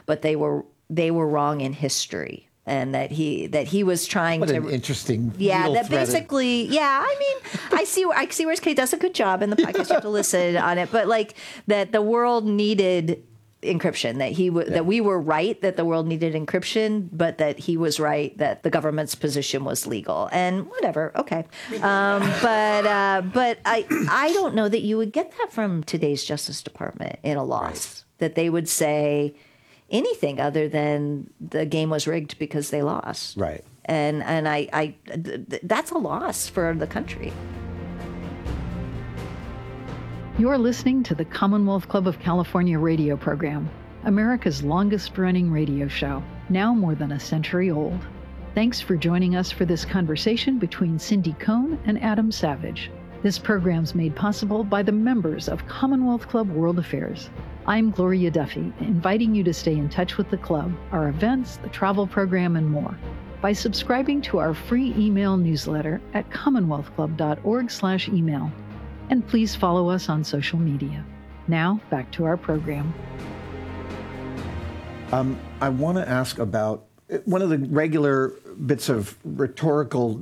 but they were wrong in history. And that he was trying what to. An interesting. That basically. Yeah, I mean, I see where Kate does a good job in the podcast. You have to listen on it, but like that the world needed encryption. That we were right that the world needed encryption, but that he was right that the government's position was legal. And whatever, okay. But I don't know that you would get that from today's Justice Department in a loss. Right. That they would say anything other than the game was rigged because they lost. Right. And I that's a loss for the country. You're listening to the Commonwealth Club of California radio program, America's longest-running radio show, now more than a century old. Thanks for joining us for this conversation between Cindy Cohn and Adam Savage. This program's made possible by the members of Commonwealth Club World Affairs. I'm Gloria Duffy, inviting you to stay in touch with the club, our events, the travel program, and more by subscribing to our free email newsletter at commonwealthclub.org/email. And please follow us on social media. Now, back to our program. I want to ask about one of the regular bits of rhetorical.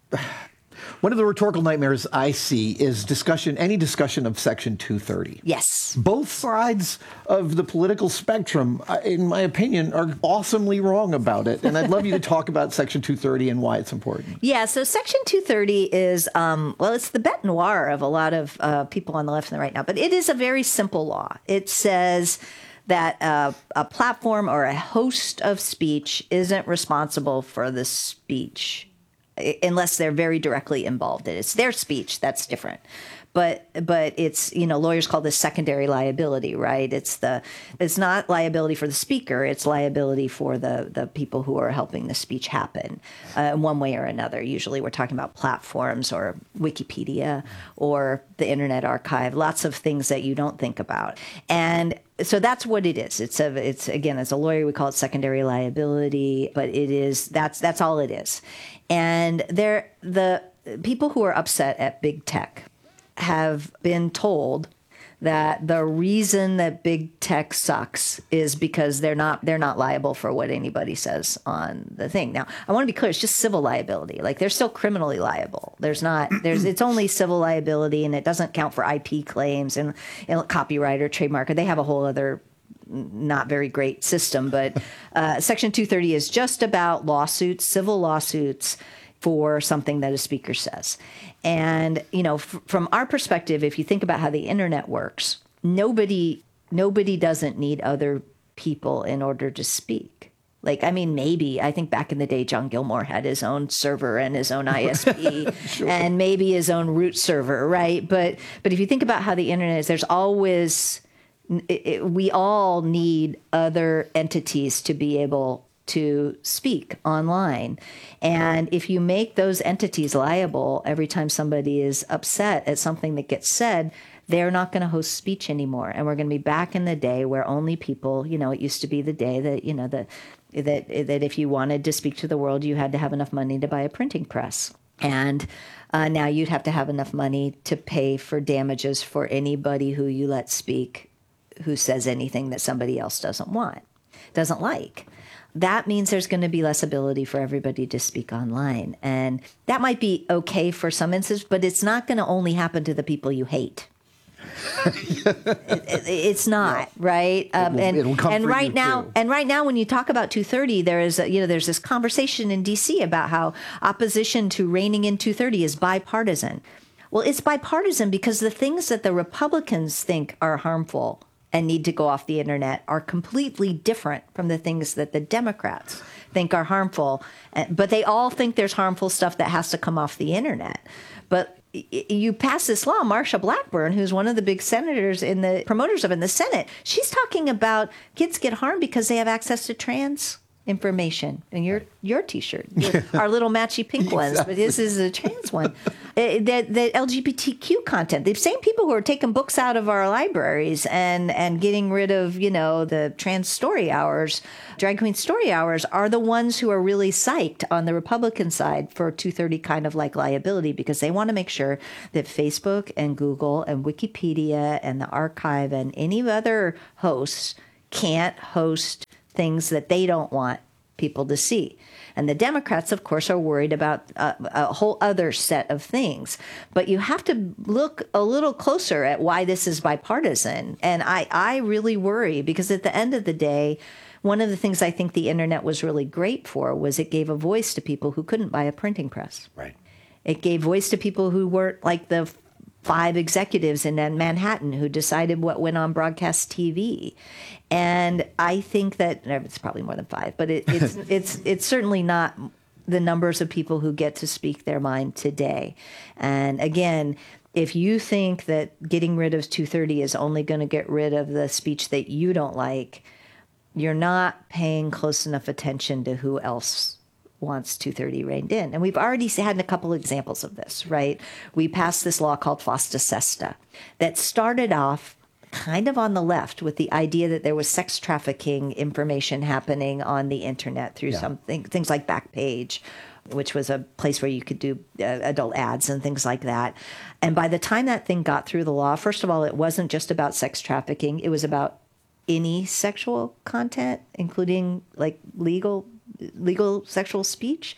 One of the rhetorical nightmares I see is any discussion of Section 230. Yes. Both sides of the political spectrum, in my opinion, are awesomely wrong about it. And I'd love you to talk about Section 230 and why it's important. Yeah, so Section 230 is, it's the bête noire of a lot of people on the left and the right now. But it is a very simple law. It says that a platform or a host of speech isn't responsible for the speech unless they're very directly involved in it. It's their speech, that's different. But it's, lawyers call this secondary liability, right? It's not liability for the speaker, it's liability for the people who are helping the speech happen in one way or another. Usually we're talking about platforms or Wikipedia or the Internet Archive, lots of things that you don't think about. And so that's what it is. It's again, as a lawyer, we call it secondary liability, but that's all it is. And the people who are upset at big tech have been told that the reason that big tech sucks is because they're not liable for what anybody says on the thing. Now, I want to be clear, it's just civil liability. Like they're still criminally liable. It's only civil liability, and it doesn't count for IP claims and copyright or trademark. They have a whole other not very great system, but Section 230 is just about lawsuits, civil lawsuits for something that a speaker says. And, from our perspective, if you think about how the internet works, nobody doesn't need other people in order to speak. Maybe, I think back in the day, John Gilmore had his own server and his own ISP sure. And maybe his own root server, right? But if you think about how the internet is, there's always, we all need other entities to be able to speak online. And if you make those entities liable every time somebody is upset at something that gets said, they're not going to host speech anymore. And we're going to be back in the day where only people, it used to be the day that, that if you wanted to speak to the world, you had to have enough money to buy a printing press. And now you'd have to have enough money to pay for damages for anybody who you let speak who says anything that somebody else doesn't like. That means there's going to be less ability for everybody to speak online. And that might be okay for some instances, but it's not going to only happen to the people you hate. It's not, right? It'll come and for right you now, too. and right now, when you talk about 230, there's this conversation in D.C. about how opposition to reining in 230 is bipartisan. Well, it's bipartisan because the things that the Republicans think are harmful and need to go off the internet are completely different from the things that the Democrats think are harmful. But they all think there's harmful stuff that has to come off the internet. But you pass this law, Marsha Blackburn, who's one of the big senators promoters of it in the Senate, she's talking about kids get harmed because they have access to trans information. And your T-shirt, our little matchy pink ones, Exactly. but his is a trans one. The LGBTQ content, the same people who are taking books out of our libraries and getting rid of, the trans story hours, drag queen story hours, are the ones who are really psyched on the Republican side for 230 kind of like liability, because they want to make sure that Facebook and Google and Wikipedia and the archive and any other hosts can't host things that they don't want people to see. And the Democrats, of course, are worried about a whole other set of things. But you have to look a little closer at why this is bipartisan. And I really worry because at the end of the day, one of the things I think the internet was really great for was it gave a voice to people who couldn't buy a printing press. Right. It gave voice to people who weren't like the 5 executives in Manhattan who decided what went on broadcast TV. And I think that it's probably more than 5, but it's certainly not the numbers of people who get to speak their mind today. And again, if you think that getting rid of 230 is only going to get rid of the speech that you don't like, you're not paying close enough attention to who else wants 230 reined in. And we've already had a couple examples of this, right? We passed this law called FOSTA SESTA that started off kind of on the left with the idea that there was sex trafficking information happening on the internet through things like Backpage, which was a place where you could do adult ads and things like that. And by the time that thing got through the law, first of all, it wasn't just about sex trafficking. It was about any sexual content, including like legal sexual speech.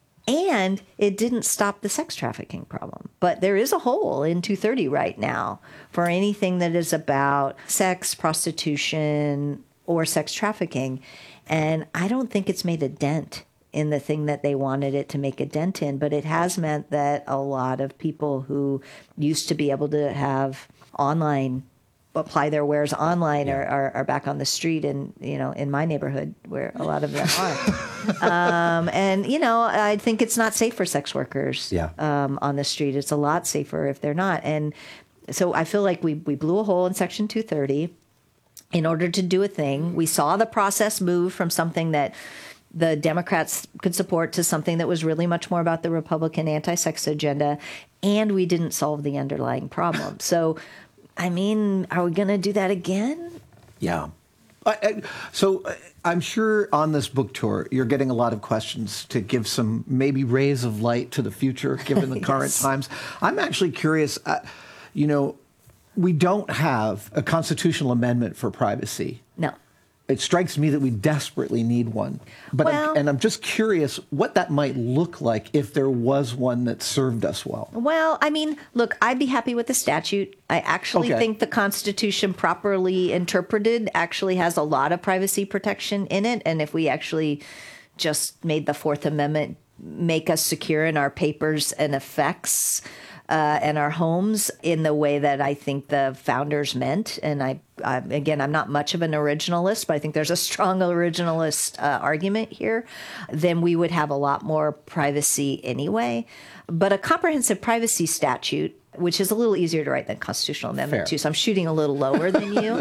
And it didn't stop the sex trafficking problem. But there is a hole in 230 right now for anything that is about sex, prostitution, or sex trafficking. And I don't think it's made a dent in the thing that they wanted it to make a dent in. But it has meant that a lot of people who used to be able to have online apply their wares online are back on the street in my neighborhood where a lot of them are. And I think it's not safe for sex workers on the street. It's a lot safer if they're not. And so I feel like we blew a hole in Section 230 in order to do a thing. We saw the process move from something that the Democrats could support to something that was really much more about the Republican anti-sex agenda, and we didn't solve the underlying problem. So I mean, are we going to do that again? Yeah. So I'm sure on this book tour, you're getting a lot of questions to give some maybe rays of light to the future, given the current times. I'm actually curious, we don't have a constitutional amendment for privacy. No. It strikes me that we desperately need one. But I'm just curious what that might look like if there was one that served us well. Well, I mean, look, I'd be happy with the statute. I actually think the Constitution properly interpreted actually has a lot of privacy protection in it. And if we actually just made the Fourth Amendment make us secure in our papers and effects and our homes in the way that I think the founders meant. And again, I'm not much of an originalist, but I think there's a strong originalist argument here. Then we would have a lot more privacy anyway. But a comprehensive privacy statute, which is a little easier to write than constitutional amendment too. So I'm shooting a little lower than you,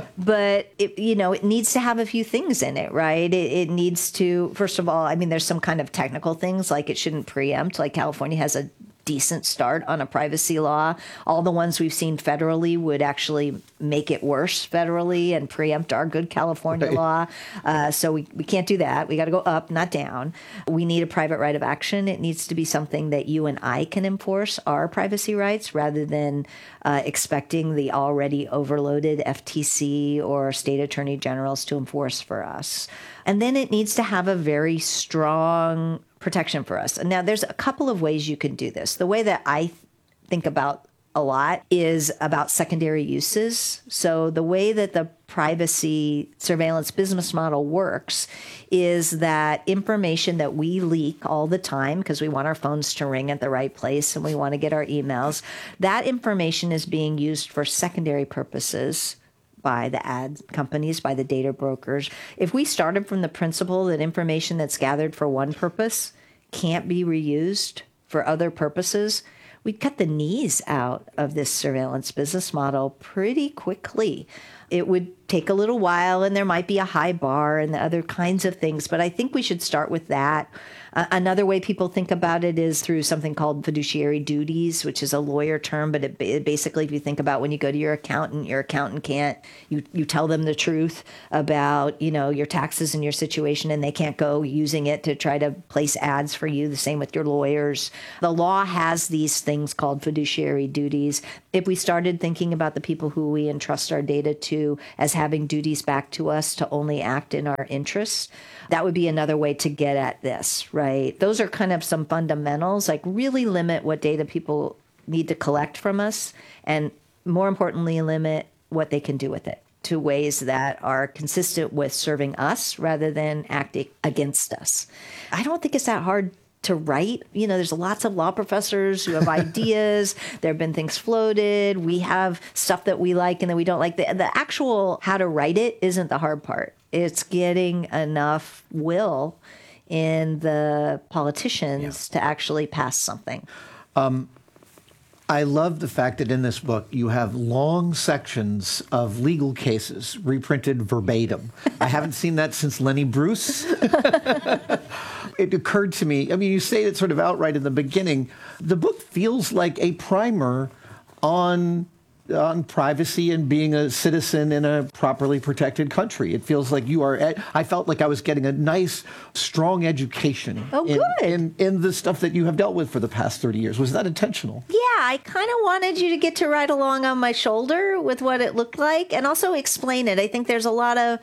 but it needs to have a few things in it, right? It needs to, first of all, I mean, there's some kind of technical things like it shouldn't preempt, like California has a decent start on a privacy law. All the ones we've seen federally would actually make it worse federally and preempt our good California law. So we can't do that. We got to go up, not down. We need a private right of action. It needs to be something that you and I can enforce our privacy rights rather than expecting the already overloaded FTC or state attorney generals to enforce for us. And then it needs to have a very strong protection for us. And now there's a couple of ways you can do this. The way that I think about a lot is about secondary uses. So the way that the privacy surveillance business model works is that information that we leak all the time because we want our phones to ring at the right place and we want to get our emails, that information is being used for secondary purposes by the ad companies, by the data brokers. If we started from the principle that information that's gathered for one purpose can't be reused for other purposes, we'd cut the knees out of this surveillance business model pretty quickly. It would take a little while and there might be a high bar and the other kinds of things, but I think we should start with that. Another way people think about it is through something called fiduciary duties, which is a lawyer term, but it basically, if you think about when you go to your accountant can't, you tell them the truth about, your taxes and your situation, and they can't go using it to try to place ads for you. The same with your lawyers. The law has these things called fiduciary duties. If we started thinking about the people who we entrust our data to to as having duties back to us to only act in our interests. That would be another way to get at this, right? Those are kind of some fundamentals, like really limit what data people need to collect from us, and more importantly, limit what they can do with it to ways that are consistent with serving us rather than acting against us. I don't think it's that hard to write. There's lots of law professors who have ideas. There have been things floated. We have stuff that we like and that we don't like. The actual how to write it isn't the hard part. It's getting enough will in the politicians to actually pass something. I love the fact that in this book you have long sections of legal cases reprinted verbatim. I haven't seen that since Lenny Bruce. It occurred to me, you say it sort of outright in the beginning, the book feels like a primer on privacy and being a citizen in a properly protected country. It feels like I felt like I was getting a nice, strong education in the stuff that you have dealt with for the past 30 years. Was that intentional? Yeah, I kind of wanted you to get to ride along on my shoulder with what it looked like and also explain it. I think there's a lot of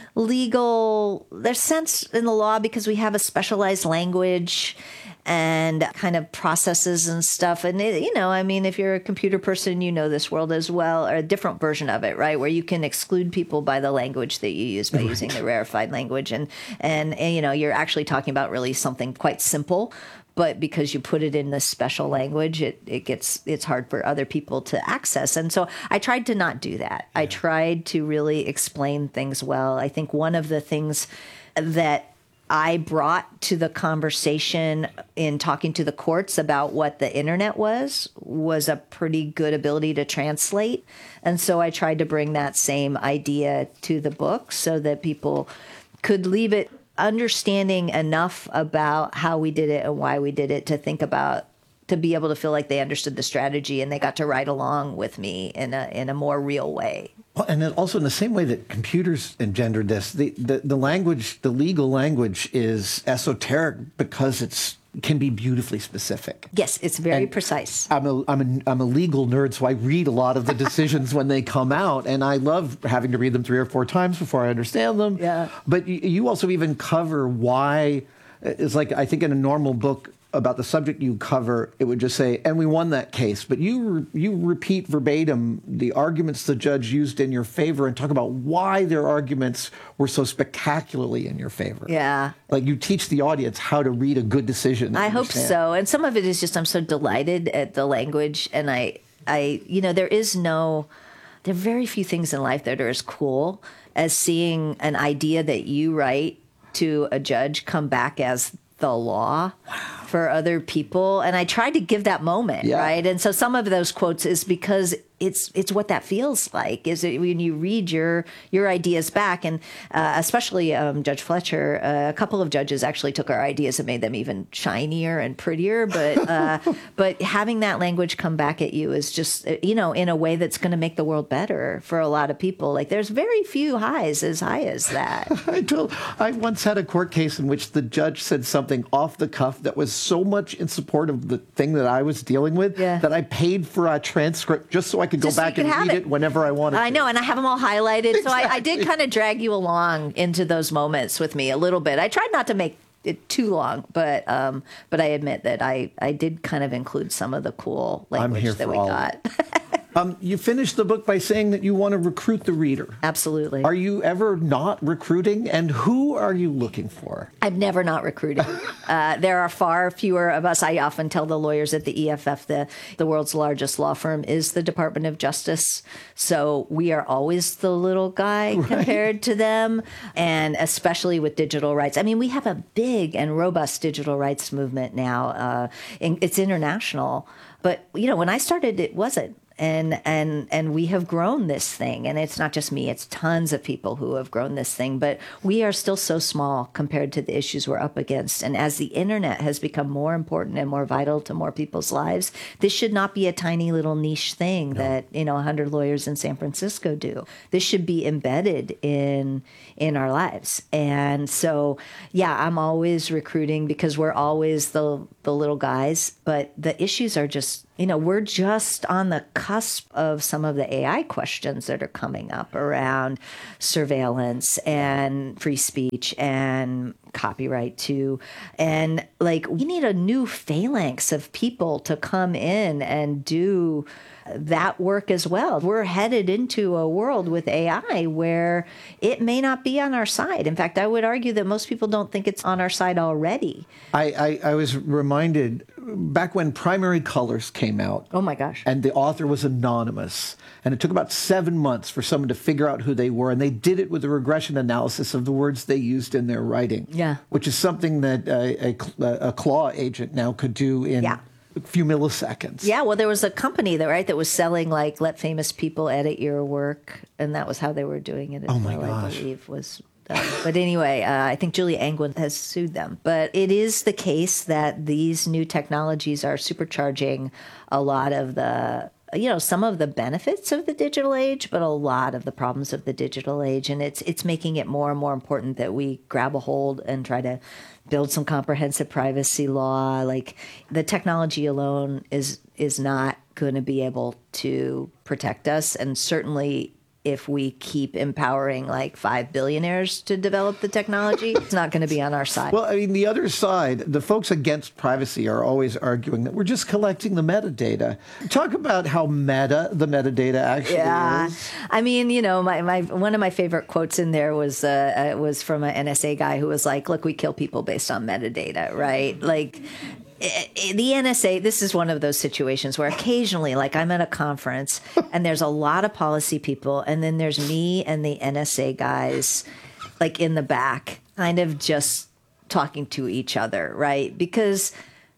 there's sense in the law because we have a specialized language and kind of processes and stuff. And, if you're a computer person, you know this world as well, or a different version of it, right? Where you can exclude people by the language that you use by using the rarefied language. And, you're actually talking about really something quite simple. But because you put it in this special language, it's hard for other people to access. And so I tried to not do that. Yeah. I tried to really explain things well. I think one of the things that I brought to the conversation in talking to the courts about what the internet was a pretty good ability to translate. And so I tried to bring that same idea to the book so that people could leave it understanding enough about how we did it and why we did it to be able to feel like they understood the strategy and they got to ride along with me in a more real way. Well, and then also in the same way that computers engendered this, the language, the legal language is esoteric because it can be beautifully specific. Yes, it's very precise. I'm a legal nerd, so I read a lot of the decisions when they come out, and I love having to read them 3 or 4 times before I understand them. Yeah. But you also even cover why. It's like, I think in a normal book about the subject you cover, it would just say, and we won that case. But you repeat verbatim the arguments the judge used in your favor and talk about why their arguments were so spectacularly in your favor. Yeah. Like you teach the audience how to read a good decision. I hope so. And some of it is just I'm so delighted at the language. And there are very few things in life that are as cool as seeing an idea that you write to a judge come back as the law for other people. And I tried to give that moment, right? And so some of those quotes is because it's what that feels like, is it when you read your ideas back. And especially Judge Fletcher, a couple of judges actually took our ideas and made them even shinier and prettier. But but having that language come back at you is just, in a way that's going to make the world better for a lot of people. Like there's very few highs as high as that. I once had a court case in which the judge said something off the cuff that was so much in support of the thing that I was dealing with that I paid for a transcript just so I could go back and read it whenever I wanted to. I know, and I have them all highlighted. Exactly. So I did kind of drag you along into those moments with me a little bit. I tried not to make it too long, but I admit that I did kind of include some of the cool language that we got. You finished the book by saying that you want to recruit the reader. Absolutely. Are you ever not recruiting? And who are you looking for? I'm never not recruiting. There are far fewer of us. I often tell the lawyers at the EFF, the world's largest law firm is the Department of Justice. So we are always the little guy compared to them. And especially with digital rights. I mean, we have a big and robust digital rights movement now. It's international. But, when I started, it wasn't. And we have grown this thing. And it's not just me, it's tons of people who have grown this thing. But we are still so small compared to the issues we're up against. And as the internet has become more important and more vital to more people's lives, this should not be a tiny little niche thing that, 100 lawyers in San Francisco do. This should be embedded in our lives. And so, I'm always recruiting because we're always the little guys. But the issues are just we're just on the cusp of some of the AI questions that are coming up around surveillance and free speech and copyright too. And like, we need a new phalanx of people to come in and do that work as well. We're headed into a world with AI where it may not be on our side. In fact, I would argue that most people don't think it's on our side already. I was reminded back when Primary Colors came out. Oh my gosh. And the author was anonymous. And it took about 7 months for someone to figure out who they were. And they did it with a regression analysis of the words they used in their writing. Yeah. Which is something that a Claw agent now could do in a few milliseconds. Yeah, well, there was a company that was selling like let famous people edit your work, and that was how they were doing it as well, I believe was. But anyway, I think Julia Angwin has sued them. But it is the case that these new technologies are supercharging a lot of the, some of the benefits of the digital age, but a lot of the problems of the digital age. And it's making it more and more important that we grab a hold and try to build some comprehensive privacy law. Like, the technology alone is not going to be able to protect us. And certainly if we keep empowering like 5 billionaires to develop the technology, it's not going to be on our side. Well, I mean, the other side, the folks against privacy are always arguing that we're just collecting the metadata. Talk about how meta the metadata actually is. I mean, my one of my favorite quotes in there was from an NSA guy who was like, look, we kill people based on metadata, right? Like, the NSA, this is one of those situations where occasionally, like, I'm at a conference and there's a lot of policy people, and then there's me and the NSA guys, like, in the back, kind of just talking to each other, right? Because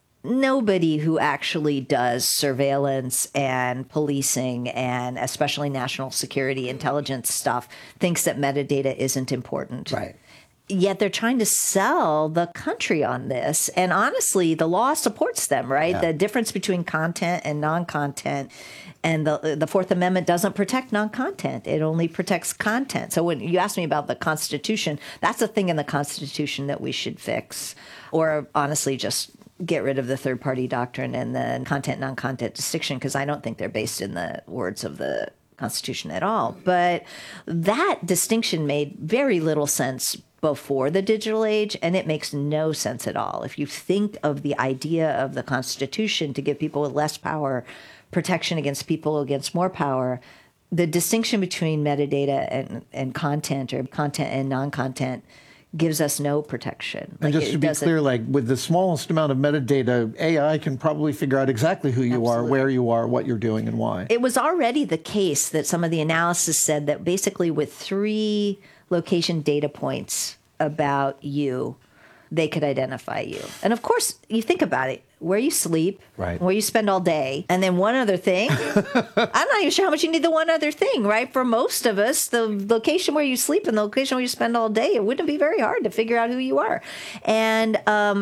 nobody who actually does surveillance and policing and especially national security intelligence stuff thinks that metadata isn't important. Right. Yet they're trying to sell the country on this. And honestly, the law supports them, right? Yeah. The difference between content and non-content. And the Fourth Amendment doesn't protect non-content. It only protects content. So when you ask me about the Constitution, that's a thing in the Constitution that we should fix. Or honestly, just get rid of the third-party doctrine and the content, non-content distinction, because I don't think they're based in the words of the Constitution at all. But that distinction made very little sense before the digital age, and it makes no sense at all. If you think of the idea of the Constitution to give people with less power protection against people against more power, the distinction between metadata and content, or content and non-content, gives us no protection. And just to be clear, like, with the smallest amount of metadata, AI can probably figure out exactly who you are, where you are, what you're doing, and why. It was already the case that some of the analysis said that basically with 3 location data points about you, they could identify you. And of course, you think about it, where you sleep, right, where you spend all day, and then one other thing. I'm not even sure how much you need the one other thing, right? For most of us, the location where you sleep and the location where you spend all day, it wouldn't be very hard to figure out who you are. And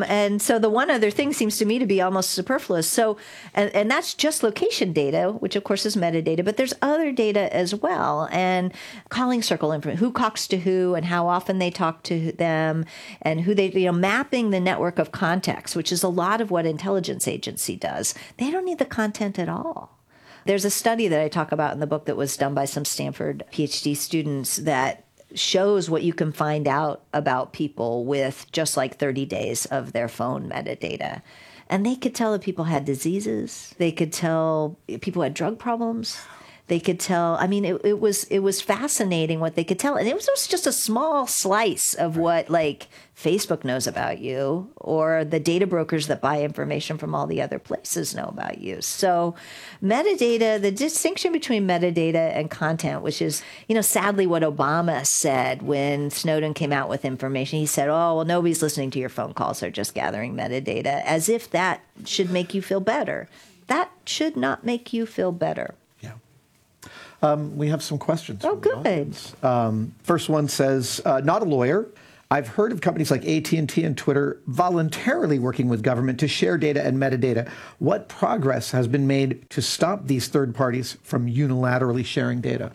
so the one other thing seems to me to be almost superfluous. So, and that's just location data, which of course is metadata, but there's other data as well. And calling circle information, who talks to who and how often they talk to them, and who they, mapping the network of contacts, which is a lot of what intelligence agency does. They don't need the content at all. There's a study that I talk about in the book that was done by some Stanford PhD students that shows what you can find out about people with just like 30 days of their phone metadata. And they could tell that people had diseases. They could tell people had drug problems. They could tell, I mean, it was fascinating what they could tell. And it was just a small slice of what, like, Facebook knows about you, or the data brokers that buy information from all the other places know about you. So metadata, the distinction between metadata and content, which is, sadly what Obama said when Snowden came out with information. He said, oh, well, nobody's listening to your phone calls. They're just gathering metadata, as if that should make you feel better. That should not make you feel better. We have some questions. Oh, good. First one says, not a lawyer. I've heard of companies like AT&T and Twitter voluntarily working with government to share data and metadata. What progress has been made to stop these third parties from unilaterally sharing data?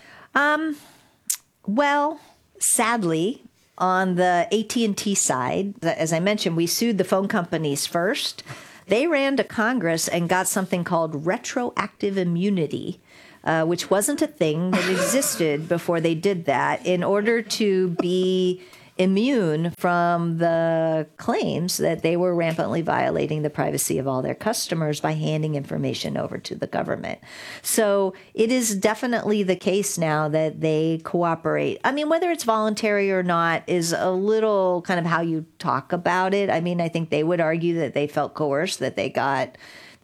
Well, sadly, on the AT&T side, as I mentioned, we sued the phone companies first. They ran to Congress and got something called retroactive immunity, which wasn't a thing that existed before they did that, in order to be immune from the claims that they were rampantly violating the privacy of all their customers by handing information over to the government. So it is definitely the case now that they cooperate. I mean, whether it's voluntary or not is a little kind of how you talk about it. I mean, I think they would argue that they felt coerced, that they got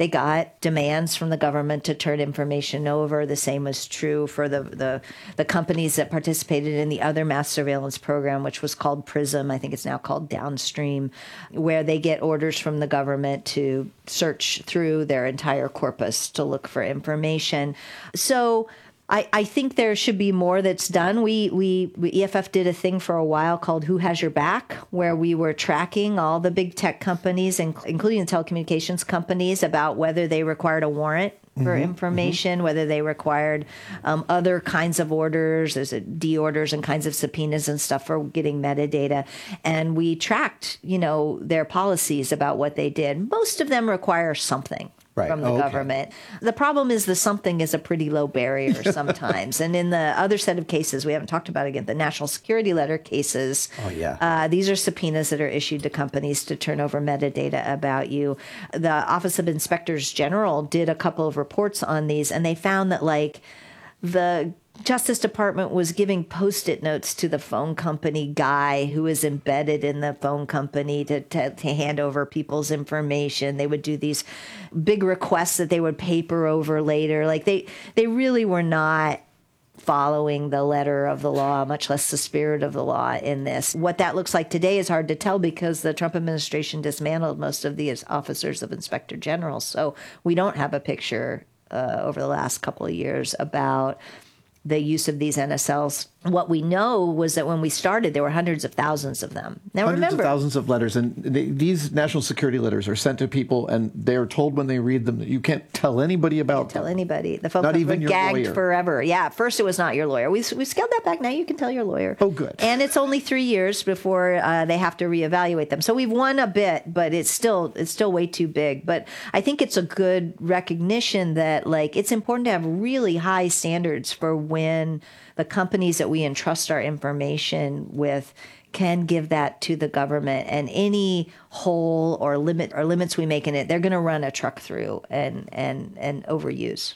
demands from the government to turn information over. The same was true for the companies that participated in the other mass surveillance program, which was called PRISM. I think it's now called Downstream, where they get orders from the government to search through their entire corpus to look for information. So I think there should be more that's done. We EFF did a thing for a while called Who Has Your Back, where we were tracking all the big tech companies, including the telecommunications companies, about whether they required a warrant for information, whether they required other kinds of orders, there's D orders and kinds of subpoenas and stuff for getting metadata. And we tracked, their policies about what they did. Most of them require something. Right. From the government. The problem is the something is a pretty low barrier sometimes. And in the other set of cases, we haven't talked about again, the national security letter cases. Oh, yeah. These are subpoenas that are issued to companies to turn over metadata about you. The Office of Inspectors General did a couple of reports on these, and they found that the Justice Department was giving Post-it notes to the phone company guy who was embedded in the phone company to hand over people's information. They would do these big requests that they would paper over later. They really were not following the letter of the law, much less the spirit of the law in this. What that looks like today is hard to tell because the Trump administration dismantled most of the officers of Inspector General. So we don't have a picture over the last couple of years about the use of these NSLs. What we know was that when we started, there were hundreds of thousands of them. Now, hundreds of thousands of letters, and these national security letters are sent to people, and they are told when they read them that you can't tell anybody about them. Tell anybody. The phone not calls even were your gagged lawyer. Forever. Yeah, at first it was not your lawyer. We scaled that back. Now you can tell your lawyer. Oh, good. And it's only 3 years before they have to reevaluate them. So we've won a bit, but it's still way too big. But I think it's a good recognition that it's important to have really high standards for when the companies that we entrust our information with can give that to the government, and any hole or limits we make in it, they're going to run a truck through and overuse.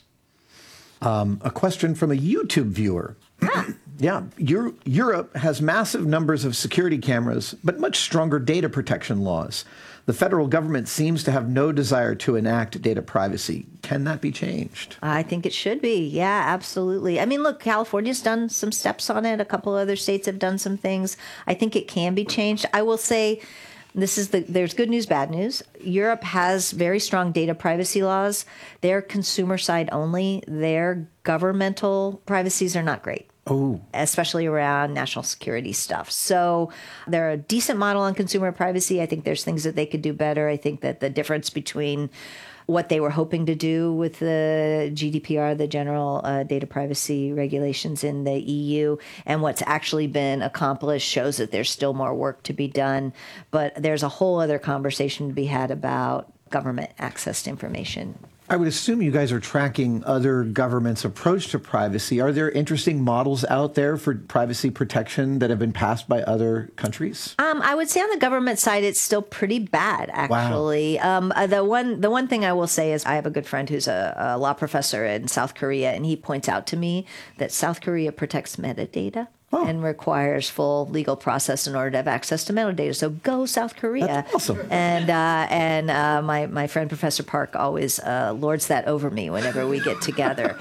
A question from a YouTube viewer. Yeah, Europe has massive numbers of security cameras, but much stronger data protection laws. The federal government seems to have no desire to enact data privacy. Can that be changed? I think it should be. Yeah, absolutely. I mean, look, California's done some steps on it. A couple other states have done some things. I think it can be changed. I will say there's good news, bad news. Europe has very strong data privacy laws. They're consumer side only. Their governmental privacies are not great. Oh. Especially around national security stuff. So they're a decent model on consumer privacy. I think there's things that they could do better. I think that the difference between what they were hoping to do with the GDPR, the General Data Privacy Regulations in the EU, and what's actually been accomplished shows that there's still more work to be done. But there's a whole other conversation to be had about government access to information. I would assume you guys are tracking other governments' approach to privacy. Are there interesting models out there for privacy protection that have been passed by other countries? I would say on the government side, it's still pretty bad, actually. Wow. The one thing I will say is I have a good friend who's a law professor in South Korea, and he points out to me that South Korea protects metadata. And requires full legal process in order to have access to metadata. So go South Korea. That's awesome. And my friend Professor Park always lords that over me whenever we get together.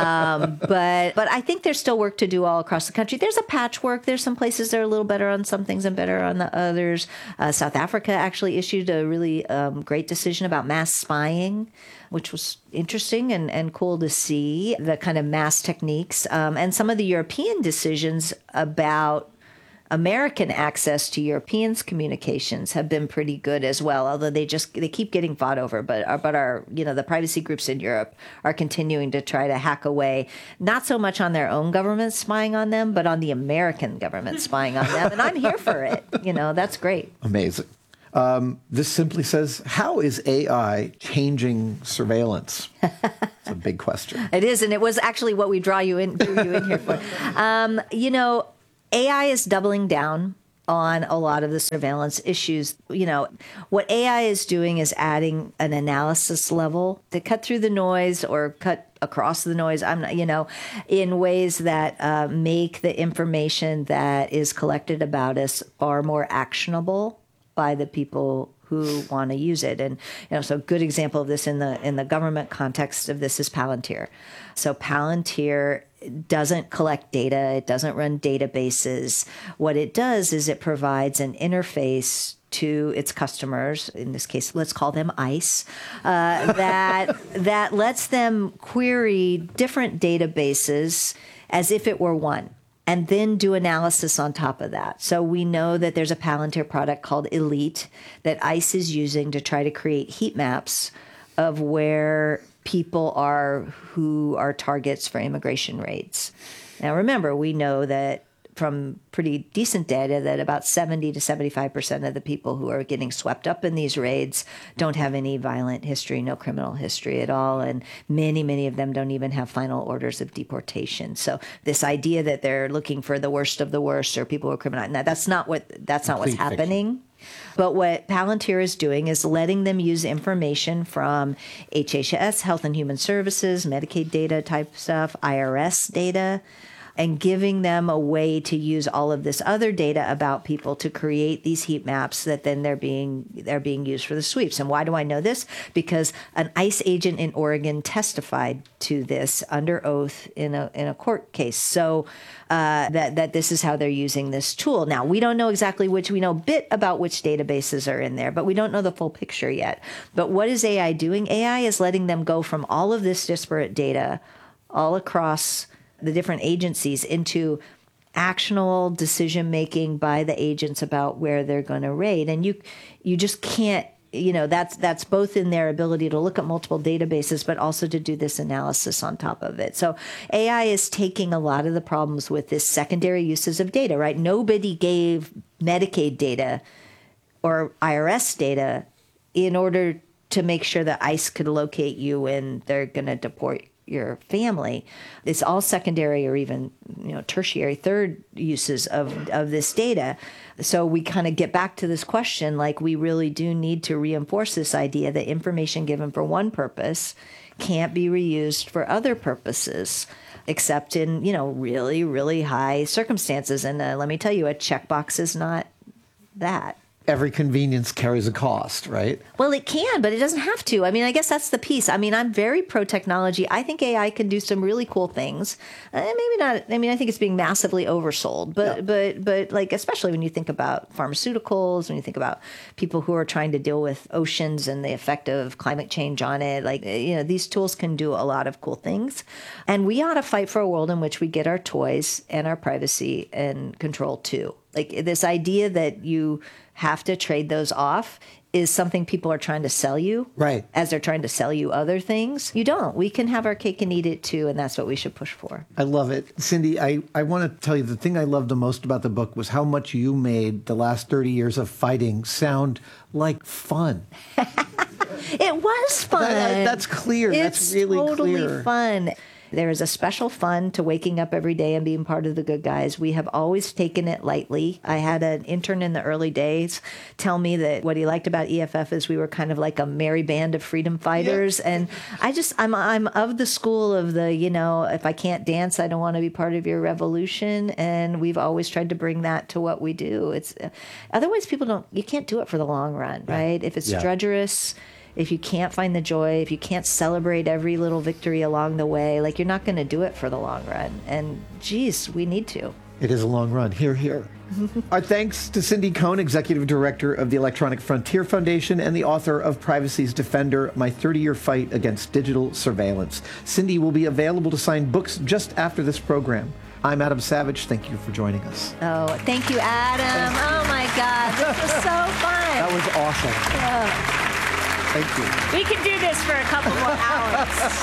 But I think there's still work to do all across the country. There's a patchwork. There's some places that are a little better on some things and better on the others. South Africa actually issued a really great decision about mass spying, which was interesting and cool to see, the kind of mass techniques. And some of the European decisions about American access to Europeans' communications have been pretty good as well, although they keep getting fought over. But our the privacy groups in Europe are continuing to try to hack away, not so much on their own government spying on them, but on the American government spying on them. And I'm here for it. That's great. Amazing. This simply says, how is AI changing surveillance? It's a big question. It is, and it was actually what we drew you in here for. AI is doubling down on a lot of the surveillance issues. What AI is doing is adding an analysis level to cut through the noise or cut across the noise. In ways that make the information that is collected about us far more actionable by the people who want to use it. And so a good example of this in the government context of this is Palantir. So Palantir doesn't collect data. It doesn't run databases. What it does is it provides an interface to its customers, in this case, let's call them ICE, that lets them query different databases as if it were one, and then do analysis on top of that. So we know that there's a Palantir product called Elite that ICE is using to try to create heat maps of where people are who are targets for immigration raids. Now, remember, we know that from pretty decent data that about 70 to 75% of the people who are getting swept up in these raids don't have any violent history, no criminal history at all. And many, many of them don't even have final orders of deportation. So this idea that they're looking for the worst of the worst or people who are criminal, that's not what's happening. But what Palantir is doing is letting them use information from HHS, Health and Human Services, Medicaid data type stuff, IRS data, and giving them a way to use all of this other data about people to create these heat maps that then they're being used for the sweeps. And why do I know this? Because an ICE agent in Oregon testified to this under oath in a court case. So that this is how they're using this tool. Now, we don't know exactly we know a bit about which databases are in there, but we don't know the full picture yet. But what is AI doing? AI is letting them go from all of this disparate data all across the different agencies into actionable decision making by the agents about where they're going to raid. And you just can't, that's both in their ability to look at multiple databases, but also to do this analysis on top of it. So AI is taking a lot of the problems with this secondary uses of data, right? Nobody gave Medicaid data or IRS data in order to make sure that ICE could locate you when they're going to deport your family. It's all secondary or even tertiary, third uses of this data. So we kind of get back to this question, like we really do need to reinforce this idea that information given for one purpose can't be reused for other purposes, except in really, really high circumstances. And let me tell you, a checkbox is not that. Every convenience carries a cost, right? Well, it can, but it doesn't have to. I mean, I guess that's the piece. I mean, I'm very pro-technology. I think AI can do some really cool things. Maybe not. I mean, I think it's being massively oversold. But like, especially when you think about pharmaceuticals, when you think about people who are trying to deal with oceans and the effect of climate change on it, like, these tools can do a lot of cool things. And we ought to fight for a world in which we get our toys and our privacy and control too. Like, this idea that you have to trade those off is something people are trying to sell you, right? As they're trying to sell you other things. You don't. We can have our cake and eat it too, and that's what we should push for. I love it. Cindy, I want to tell you the thing I loved the most about the book was how much you made the last 30 years of fighting sound like fun. It was fun. That's clear. That's really totally clear. Fun. There is a special fun to waking up every day and being part of the good guys. We have always taken it lightly. I had an intern in the early days tell me that what he liked about EFF is we were kind of like a merry band of freedom fighters. Yeah. And I'm of the school of the, if I can't dance, I don't want to be part of your revolution. And we've always tried to bring that to what we do. It's otherwise you can't do it for the long run, right? If it's drudgerous, if you can't find the joy, if you can't celebrate every little victory along the way, like, you're not going to do it for the long run. And geez, we need to. It is a long run. Hear, hear. Our thanks to Cindy Cohn, Executive Director of the Electronic Frontier Foundation and the author of Privacy's Defender, My 30-Year Fight Against Digital Surveillance. Cindy will be available to sign books just after this program. I'm Adam Savage. Thank you for joining us. Oh, thank you, Adam. Oh, my God. This was so fun. That was awesome. Oh. Thank you. We can do this for a couple more hours.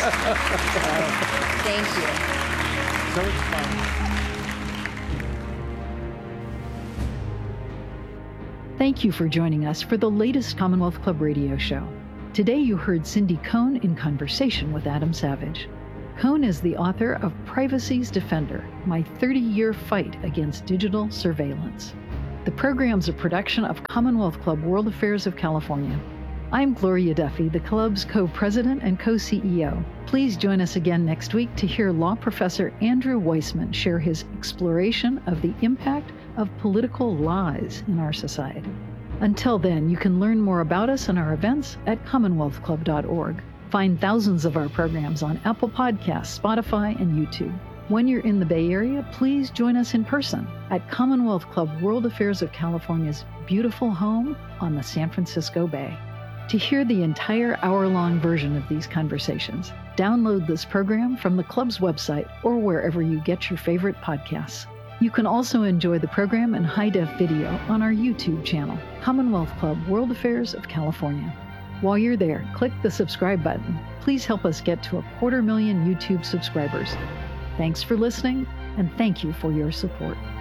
Thank you. So much fun. Thank you for joining us for the latest Commonwealth Club radio show. Today you heard Cindy Cohn in conversation with Adam Savage. Cohn is the author of Privacy's Defender, My 30-Year Fight Against Digital Surveillance. The program's a production of Commonwealth Club World Affairs of California. I'm Gloria Duffy, the club's co-president and co-CEO. Please join us again next week to hear law professor Andrew Weissman share his exploration of the impact of political lies in our society. Until then, you can learn more about us and our events at commonwealthclub.org. Find thousands of our programs on Apple Podcasts, Spotify, and YouTube. When you're in the Bay Area, please join us in person at Commonwealth Club World Affairs of California's beautiful home on the San Francisco Bay. To hear the entire hour-long version of these conversations, download this program from the club's website or wherever you get your favorite podcasts. You can also enjoy the program in high-def video on our YouTube channel, Commonwealth Club World Affairs of California. While you're there, click the subscribe button. Please help us get to 250,000 YouTube subscribers. Thanks for listening, and thank you for your support.